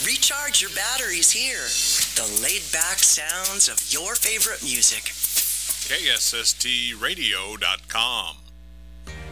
Recharge your batteries here. The laid-back sounds of your favorite music. KSSTradio.com.